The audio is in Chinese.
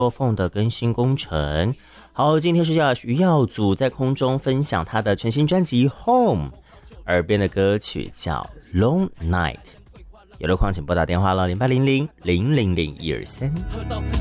iPhone 的更新工程。好，今天是于耀祖在空中分享他的全新专辑 Home， 耳边的歌曲叫 Long Night。有的况请拨打电话了，0800-000-123。